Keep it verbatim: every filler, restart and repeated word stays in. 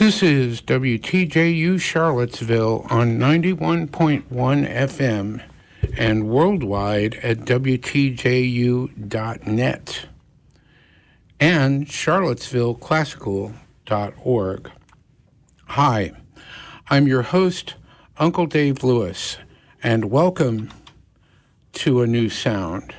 This is W T J U Charlottesville on ninety-one point one F M and worldwide at W T J U dot net and charlottesville classical dot org. Hi, I'm your host, Uncle Dave Lewis, and welcome to A New Sound.